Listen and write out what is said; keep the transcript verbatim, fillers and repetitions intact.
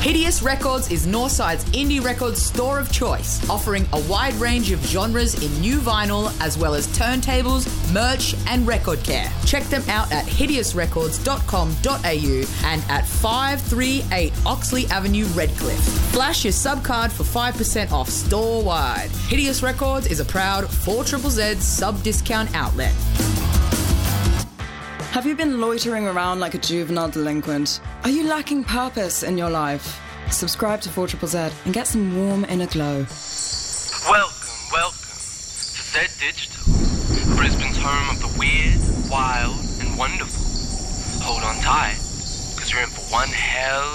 Hideous Records is Northside's indie records store of choice, offering a wide range of genres in new vinyl as well as turntables, merch and record care. Check them out at hideous records dot com dot a u and at five thirty-eight Oxley Avenue, Redcliffe. Flash your subcard for five percent off store-wide. Hideous Records is a proud four Z Z Z sub-discount outlet. Have you been loitering around like a juvenile delinquent? Are you lacking purpose in your life? Subscribe to four Z Z Z and get some warm inner glow. Welcome, welcome to Z Digital, Brisbane's home of the weird, wild and wonderful. Hold on tight, because you're in for one hell